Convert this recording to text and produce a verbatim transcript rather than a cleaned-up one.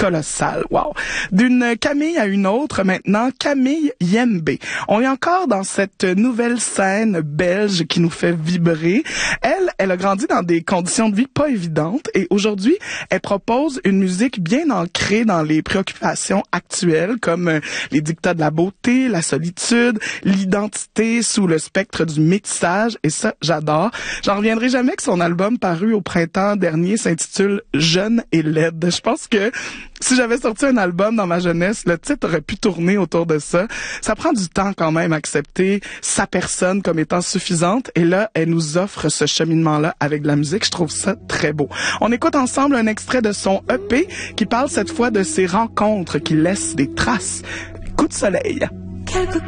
colossal. Wow. D'une Camille à une autre, maintenant, Camille Yembe. On est encore dans cette nouvelle scène belge qui nous fait vibrer. Elle, elle a grandi dans des conditions de vie pas évidentes et aujourd'hui, elle propose une musique bien ancrée dans les préoccupations actuelles comme les dictats de la beauté, la solitude, l'identité sous le spectre du métissage et ça, j'adore. J'en reviendrai jamais que son album paru au printemps dernier s'intitule Jeune et laide. Je pense que si j'avais sorti un album dans ma jeunesse, le titre aurait pu tourner autour de ça. Ça prend du temps quand même à accepter sa personne comme étant suffisante. Et là, elle nous offre ce cheminement-là avec de la musique. Je trouve ça très beau. On écoute ensemble un extrait de son E P qui parle cette fois de ses rencontres qui laissent des traces. Coup de soleil. Quelques